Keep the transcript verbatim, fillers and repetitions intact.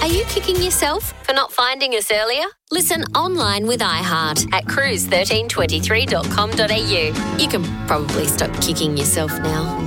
you kicking yourself for not finding us earlier? Listen online with iHeart at cruise one three two three dot com dot a u. You can probably stop kicking yourself now.